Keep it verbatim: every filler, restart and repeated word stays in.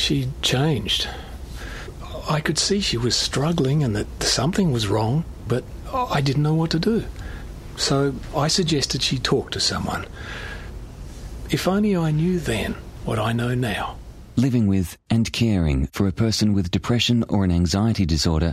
She changed. I could see she was struggling and that something was wrong, but I didn't know what to do. So I suggested she talk to someone. If only I knew then what I know now. Living with and caring for a person with depression or an anxiety disorder